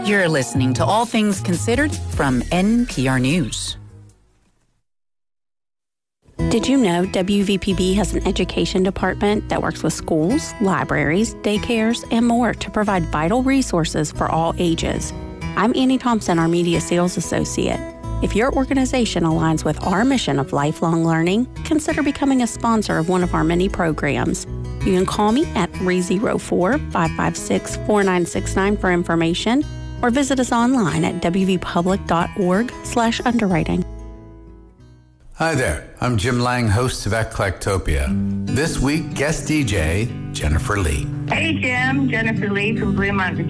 You're listening to All Things Considered from NPR News. Did you know WVPB has an education department that works with schools, libraries, daycares, and more to provide vital resources for all ages? I'm Annie Thompson, our Media Sales Associate. If your organization aligns with our mission of lifelong learning, consider becoming a sponsor of one of our many programs. You can call me at 304-556-4969 for information, or visit us online at wvpublic.org/underwriting. Hi there, I'm Jim Lang, host of Eclectopia. This week, guest DJ, Jennifer Lee. Hey Jim, Jennifer Lee from Fremont, Virginia.